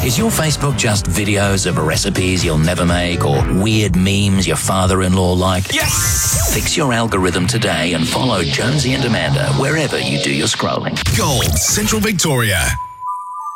Is your Facebook just videos of recipes you'll never make or weird memes your father-in-law liked? Yes! Fix your algorithm today and follow Jonesy and Amanda wherever you do your scrolling. Gold, Central Victoria.